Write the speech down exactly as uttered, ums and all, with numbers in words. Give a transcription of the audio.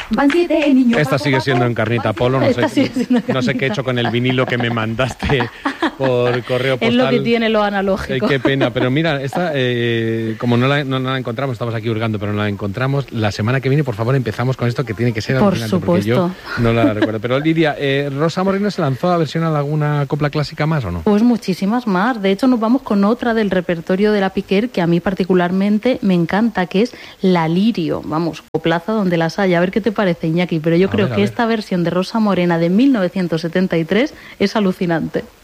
Van siete niños. Esta sigue siendo Encarnita Polo, no sé, no sé qué he hecho con el vinilo que me mandaste por correo postal. Es lo que tiene lo analógico. Eh, qué pena, pero mira, esta, eh, como no la, no, no la encontramos, estamos aquí hurgando, pero no la encontramos, la semana que viene, por favor, empezamos con esto que tiene que ser por alucinante, supuesto. Porque yo no la recuerdo. Pero Lidia, eh, ¿Rosa Moreno se lanzó a versionar alguna copla clásica más o no? Pues muchísimas más. De hecho, nos vamos con otra del repertorio de la Piquer que a mí particularmente me encanta, que es La Lirio. Vamos, coplaza donde las haya. A ver qué te parece, Iñaki. Pero yo a creo ver, que ver. esta versión de Rosa Morena de mil novecientos setenta y tres es alucinante.